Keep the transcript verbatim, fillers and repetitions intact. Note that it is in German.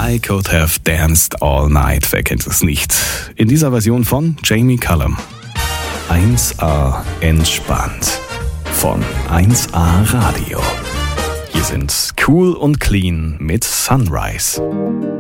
I Could Have Danced All Night, wer kennt es nicht? In dieser Version von Jamie Cullum. eins A entspannt von eins A Radio. Hier sind Cool und Clean mit Sunrise.